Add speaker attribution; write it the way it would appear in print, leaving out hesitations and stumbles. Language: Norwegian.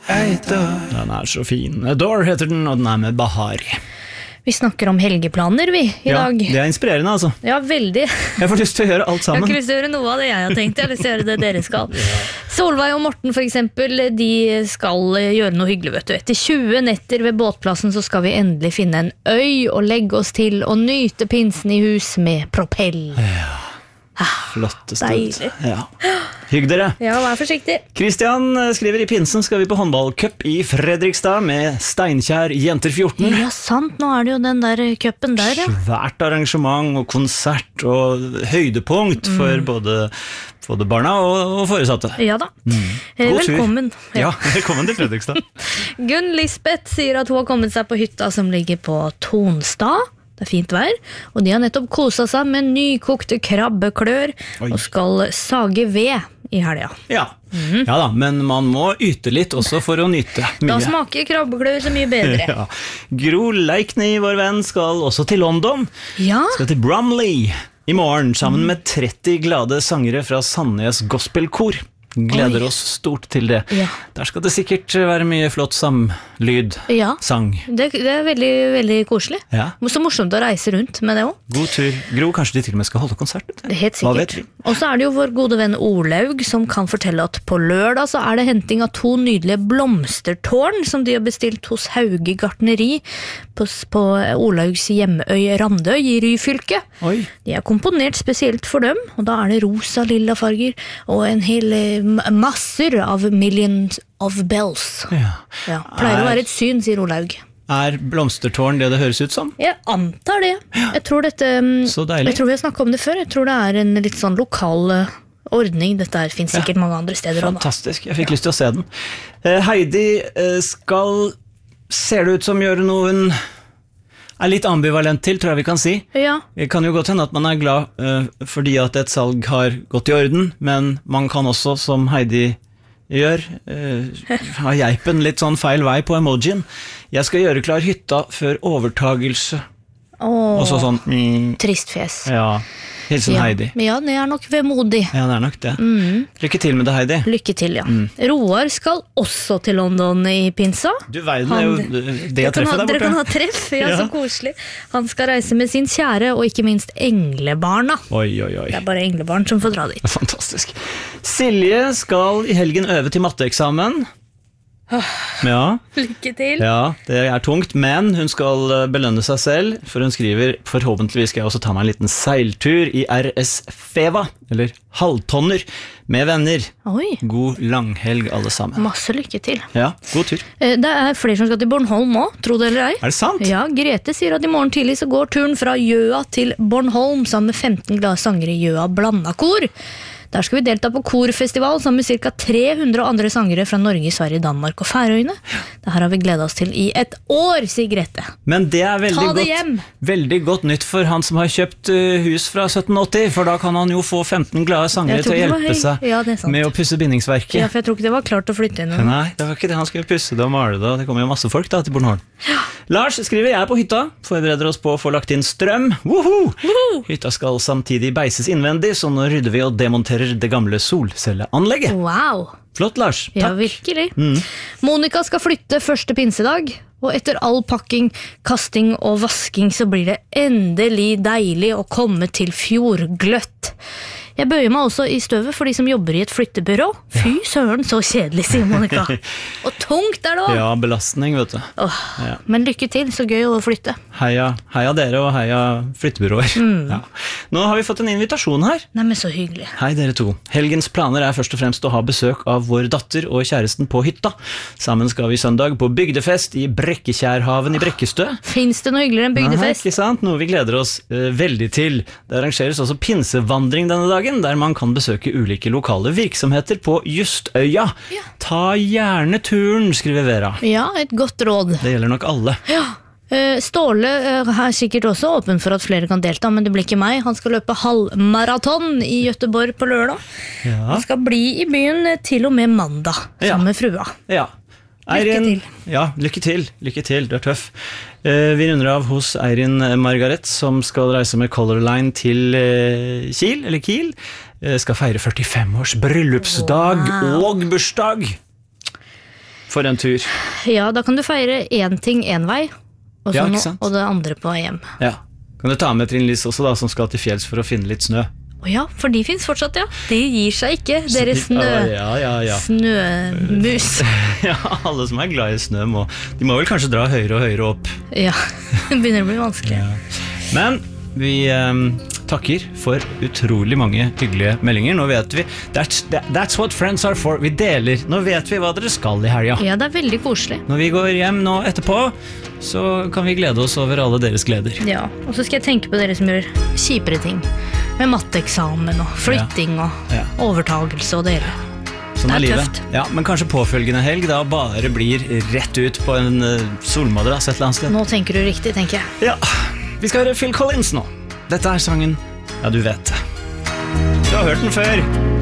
Speaker 1: Den så fin. Adore heter den, og den med Bahari.
Speaker 2: Vi snakker om helgeplaner, vi, i dag.
Speaker 1: Det inspirerende, altså.
Speaker 2: Ja, veldig.
Speaker 1: Jeg får lyst til å gjøre alt sammen.
Speaker 2: Jeg har ikke lyst til å gjøre noe av det jeg har tenkt. Jeg har lyst til å gjøre det dere skal. Solveig og Morten, for eksempel, de skal gjøre noe hyggelig, vet du. Etter 20 netter ved båtplassen så skal vi endelig finne en øy og legge oss til og nyte pinsen i hus med propell.
Speaker 1: Ja. Flotte stund.
Speaker 2: Deilig.
Speaker 1: Ja. Hygg dere.
Speaker 2: Ja, vær forsiktig.
Speaker 1: Kristian skriver i pinsen skal vi på håndballcup i Fredrikstad med Steinkjer Jenter 14.
Speaker 2: Ja, sant. Nå det jo den der cupen der, ja.
Speaker 1: Svært arrangement og konsert og høydepunkt for både barna og foresatte.
Speaker 2: Ja da.
Speaker 1: God
Speaker 2: velkommen.
Speaker 1: Tur. Ja, velkommen til Fredrikstad.
Speaker 2: Gunn Lisbeth sier at hun har kommet seg på hytta som ligger på Tonstad. Det fint vær, og de har nettopp koset seg med nykokte krabbeklør og skal sage ved i helga.
Speaker 1: Ja. Ja da, men man må yte litt også for å nyte mye.
Speaker 2: Da smaker krabbeklør så mye bedre.
Speaker 1: Ja. Gro Leikny, vår venn, skal også til London.
Speaker 2: Ja.
Speaker 1: Skal til Bromley i morgen sammen med 30 glade sangere fra Sandnes Gospelkor. Gleder oss stort til det.
Speaker 2: Ja.
Speaker 1: Der skal det sikkert være mye flott samlyd, sang.
Speaker 2: Det veldig, veldig koselig.
Speaker 1: Ja.
Speaker 2: Så morsomt å reise rundt med det også.
Speaker 1: God tur. Gro, kanskje de til og med skal holde konsert?
Speaker 2: Det helt sikkert.
Speaker 1: Hva vet vi?
Speaker 2: Og så det jo vår gode venn Olaug som kan fortelle at på lørdag så det henting av 2 nydelige blomstertårn som de har bestilt hos Hauge Gartneri på Olaugs hjemøy Randøy i Ryfylke.
Speaker 1: Oi.
Speaker 2: De komponert spesielt for dem, og da det rosa, lilla farger og en hel masser av millions of bells. Ja, pleier å være et syn, sier Olaug.
Speaker 1: Blomstertårn det høres ut som?
Speaker 2: Jeg antar det. Jeg tror dette,
Speaker 1: så deilig.
Speaker 2: Jeg tror vi har snakket om det før. Jeg tror det en litt sånn lokal ordning. Dette finnes sikkert mange andre steder.
Speaker 1: Fantastisk, jeg fikk lyst til å se den. Heidi ser det ut som gjør noe hun litt ambivalent til, tror jeg vi kan si. Ja. Det kan jo godt hende at man glad fordi at et salg har gått i orden, men man kan også, som Heidi gjør, ha geipen litt sånn feil vei på emojien. Jeg skal gjøre klar hytta før overtagelse. Og så sånn
Speaker 2: trist fjes.
Speaker 1: Ja, hilsen Heidi.
Speaker 2: Ja, det nok vemodig.
Speaker 1: Ja, det nok det. Lykke til med det, Heidi.
Speaker 2: Lykke til, ja. Roar skal også til London i pinsa.
Speaker 1: Du verden jo det treffet der borte.
Speaker 2: Dere kan ha treff, ja, så koselig. Han skal reise med sin kjære, og ikke minst englebarna.
Speaker 1: Oi.
Speaker 2: Det bare englebarn som får dra dit.
Speaker 1: Fantastisk. Silje skal i helgen øve til matteeksamen. Ja.
Speaker 2: Lykke til.
Speaker 1: Ja, det tungt, men hun skal belønne seg selv, for hun skriver: forhåpentligvis skal jeg også ta meg en liten seiltur i RS Feva, eller halvtonner, med venner.
Speaker 2: Oi.
Speaker 1: God langhelg alle sammen.
Speaker 2: Masse lykke til.
Speaker 1: Ja, god tur.
Speaker 2: Det flere som skal til Bornholm også, tro det eller ei.
Speaker 1: Det sant?
Speaker 2: Ja, Grete sier at i morgen tidlig så går turen fra Gjøa til Bornholm sammen med 15 glade sangere i Gjøa Blandakor. Der skal vi delta på korfestival sammen med ca. 300 andre sangere fra Norge, Sverige, Danmark og Færøyene. Det her har vi gledet oss til i et år, sier Grete.
Speaker 1: Men det veldig godt nytt for han som har kjøpt hus fra 1780, for da kan han jo få 15 glade sangere til å hjelpe seg med å pusse bindingsverket.
Speaker 2: Ja, for jeg tror ikke det var klart å flytte inn.
Speaker 1: Nei, det var ikke det. Han skulle pusse det og male det, og det kommer jo masse folk da til Bornholm. Lars skriver: jeg på hytta, forbereder oss på å få lagt inn strøm. Woohoo! Hytta skal samtidig beises innvendig, så nå rydder vi og demonterer det gamle solcelleanlegget.
Speaker 2: Wow!
Speaker 1: Flott, Lars. Takk.
Speaker 2: Ja, virkelig. Monika skal flytte første pinsedag, og etter all pakking, kasting og vasking så blir det endelig deilig å komme til fjordgløtt. Jeg bøyer meg også i støvet for de som jobber i et flyttebyrå. Fy søren, så kjedelig, sier Monika. Og tungt det også.
Speaker 1: Ja, belastning, vet du.
Speaker 2: Men lykke til, så gøy å flytte.
Speaker 1: Heia dere, og heia flyttebyråer. Ja. Nå har vi fått en invitasjon her.
Speaker 2: Nei, men så hyggelig.
Speaker 1: Hei dere to. Helgens planer først og fremst å ha besøk av vår datter og kjæresten på hytta. Sammen skal vi søndag på bygdefest i Brekkekjærhaven i Brekkestø.
Speaker 2: Finns det noe hyggeligere enn bygdefest?
Speaker 1: Nei, ikke sant? Noe vi gleder oss veldig til. Det arrangeres også pinsevandring denne dagen, der man kan besøke ulike lokale virksomheter på Justøya. Ta gjerne turen, skriver Vera. Ja,
Speaker 2: et godt råd.
Speaker 1: Det gjelder nok alle. Ja.
Speaker 2: Ståle sikkert også åpen for at flere kan delta, men det blir ikke meg. Han skal løpe halvmaraton i Göteborg på lørdag. Han skal bli i byen til og med mandag, sammen med frua.
Speaker 1: Ja.
Speaker 2: Lykke til.
Speaker 1: Ja, lykke til, du tøff. Vi runder av hos Eirin Margaret, som skal reise med Color Line til Kiel, skal feire 45 års bryllupsdag og bursdag. for en tur.
Speaker 2: Ja, da kan du feire en ting en vei, og det andre på hjem.
Speaker 1: Ja, kan du ta med Trine Lise også da, som skal til fjells for å finne litt snø?
Speaker 2: Ja, for de finnes fortsatt, ja. De gir seg ikke, dere snømus.
Speaker 1: Ja, alle som er glad i snø de må vel kanskje dra høyere og høyere opp.
Speaker 2: Ja, det begynner å bli vanskelig.
Speaker 1: Ja. Men vi takker for utrolig mange hyggelige meldinger. Nå vet vi, that's what friends are for. Vi deler, nå vet vi hva dere skal i helga.
Speaker 2: Ja, det er veldig koselig.
Speaker 1: Når vi går hjem nå etterpå, så kan vi glede oss over alle deres gleder.
Speaker 2: Ja, og så skal jeg tenke på dere som gjør kjipere ting. Med matteeksamen og flytting og overtagelse og det hele.
Speaker 1: Sånn er livet. Tøft. Ja, men kanskje påfølgende helg da bare blir rett ut på en solmadrass et eller annet sted.
Speaker 2: Nå tenker du riktig, tenker jeg.
Speaker 1: Ja, vi skal høre Phil Collins nå. Dette er sangen, ja du vet det. Du har hørt den før.